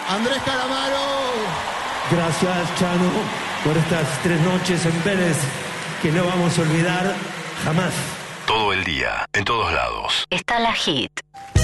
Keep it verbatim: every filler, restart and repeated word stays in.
Andrés Calamaro. Gracias, Chano, por estas tres noches en Vélez que no vamos a olvidar jamás. Todo el día, en todos lados. Está la Hit.